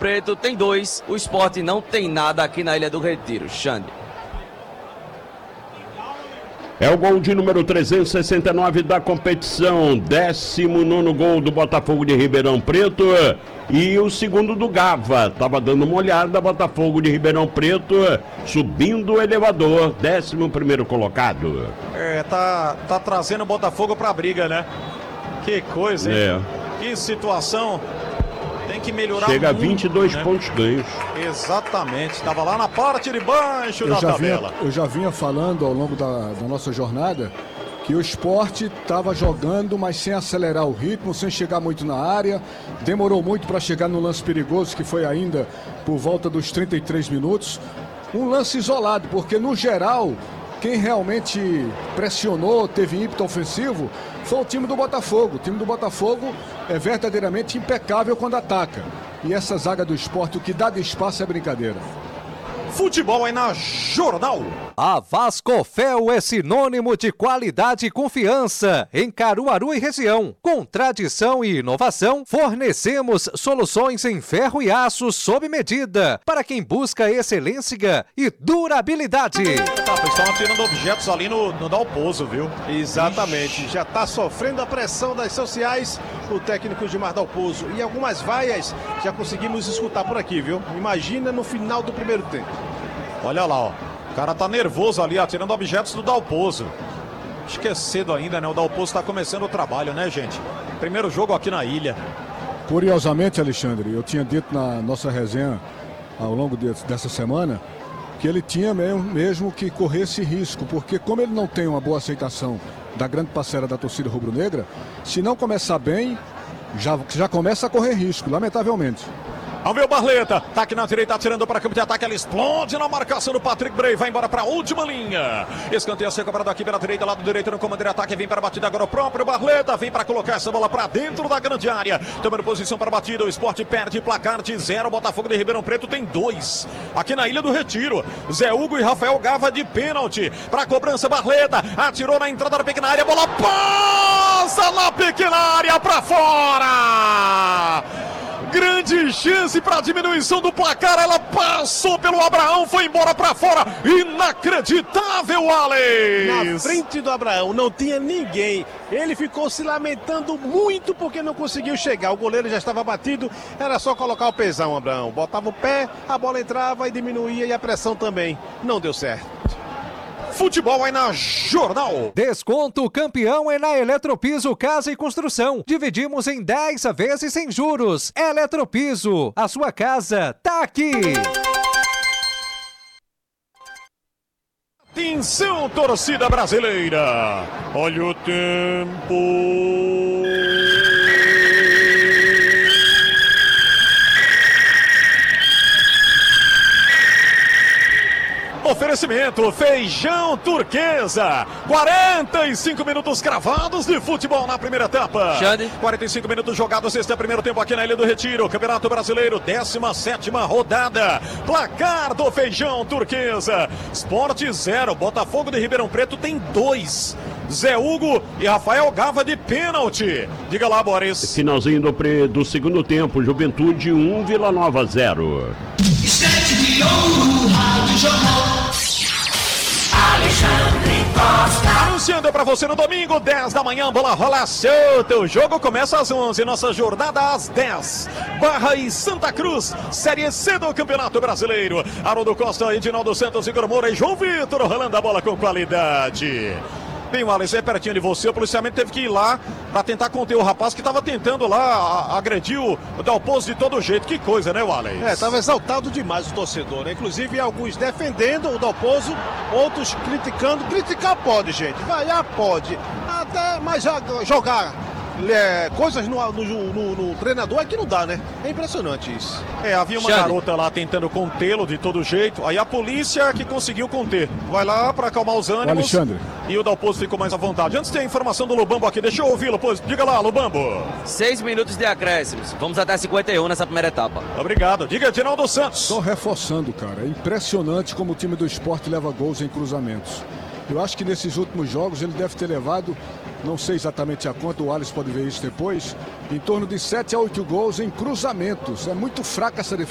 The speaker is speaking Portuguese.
Preto tem 2. O Sport não tem nada aqui na Ilha do Retiro. Xande. É o gol de número 369 da competição, 19º gol do Botafogo de Ribeirão Preto e o segundo do Gava. Tava dando uma olhada, Botafogo de Ribeirão Preto subindo o elevador, 11º colocado. Tá trazendo o Botafogo pra briga, né? Que coisa, hein? Que situação. Tem que melhorar muito. Chega a 22 pontos ganhos. Exatamente, estava lá na parte de baixo da tabela. Eu já vinha falando ao longo da nossa jornada que o Sport estava jogando, mas sem acelerar o ritmo, sem chegar muito na área. Demorou muito para chegar no lance perigoso, que foi ainda por volta dos 33 minutos. Um lance isolado, porque no geral, quem realmente pressionou, teve ímpeto ofensivo, foi o time do Botafogo. O time do Botafogo é verdadeiramente impecável quando ataca. E essa zaga do Sport, o que dá de espaço é brincadeira. Futebol é na Jornal. A Vascofel é sinônimo de qualidade e confiança em Caruaru e região. Com tradição e inovação, fornecemos soluções em ferro e aço sob medida para quem busca excelência e durabilidade. Estão atirando objetos ali no Dalpozo, viu? Exatamente. Já está sofrendo a pressão das sociais o técnico Gilmar Dalpozo. E algumas vaias já conseguimos escutar por aqui, viu? Imagina no final do primeiro tempo. Olha lá, ó. O cara tá nervoso ali, atirando objetos do Dalpozo. Acho que é cedo ainda, né? O Dalpozo tá começando o trabalho, né, gente? Primeiro jogo aqui na ilha. Curiosamente, Alexandre, eu tinha dito na nossa resenha ao longo dessa semana que ele tinha mesmo que correr esse risco, porque como ele não tem uma boa aceitação da grande parcela da torcida rubro-negra, se não começar bem, já começa a correr risco, lamentavelmente. Vamos ver o Barleta, tá aqui na direita, atirando para campo de ataque, ela explode na marcação do Patrick Bray, vai embora para a última linha. Escanteio a ser cobrado aqui pela direita, lado direito no comando de ataque, vem para a batida agora o próprio Barleta, vem para colocar essa bola para dentro da grande área, tomando posição para a batida, o Sport perde placar de 0, Botafogo de Ribeirão Preto tem 2. Aqui na Ilha do Retiro, Zé Hugo e Rafael Gava de pênalti, para a cobrança Barleta, atirou na entrada da pequena área, bola passa na pequena área para fora. Grande chance para diminuição do placar, ela passou pelo Abraão, foi embora para fora, inacreditável, Alex! Na frente do Abraão não tinha ninguém, ele ficou se lamentando muito porque não conseguiu chegar, o goleiro já estava batido, era só colocar o pesão, Abraão, botava o pé, a bola entrava e diminuía e a pressão também, não deu certo. Futebol é na Jornal. Desconto campeão é na Eletropiso Casa e Construção. Dividimos em 10 vezes sem juros. Eletropiso, a sua casa tá aqui. Atenção, torcida brasileira. Olha o tempo. Oferecimento Feijão Turquesa, 45 minutos cravados de futebol na primeira etapa. Xande. 45 minutos jogados, este é o primeiro tempo aqui na Ilha do Retiro, Campeonato Brasileiro, 17ª rodada. Placar do Feijão Turquesa, Sport 0, Botafogo de Ribeirão Preto tem 2. Zé Hugo e Rafael Gava de pênalti. Diga lá, Boris. Finalzinho do segundo tempo, Juventude 1, Vila Nova 0. Alexandre Costa. Anunciando pra você no domingo, 10 da manhã, bola rola solta. O jogo começa às 11, nossa jornada às 10. Barra e Santa Cruz, Série C do Campeonato Brasileiro. Haroldo Costa, Edinaldo Santos, Igor Moura e João Vitor rolando a bola com qualidade. Bem, Wallace, é pertinho de você, o policiamento teve que ir lá para tentar conter o rapaz que estava tentando lá agredir o Dalpozo de todo jeito. Que coisa, né, Wallace? Estava exaltado demais o torcedor, né? Inclusive alguns defendendo o Dalpozo, outros criticando. Criticar pode, gente, vaiar pode, até, mas jogar coisas no treinador é que não dá, né? É impressionante isso. Havia uma garota lá tentando contê-lo de todo jeito, aí a polícia que conseguiu conter. Vai lá para acalmar os ânimos. Alexandre. E o Dalpozo ficou mais à vontade. Antes tem a informação do Lubambo aqui, deixa eu ouvi-lo, pois. Diga lá, Lubambo. 6 minutos de acréscimos, vamos até 51 nessa primeira etapa. Obrigado. Diga, Edinaldo Santos. Só reforçando, cara, é impressionante como o time do Sport leva gols em cruzamentos. Eu acho que nesses últimos jogos ele deve ter levado, não sei exatamente a quanto, o Alisson pode ver isso depois, em torno de 7 a 8 gols em cruzamentos. É muito fraca essa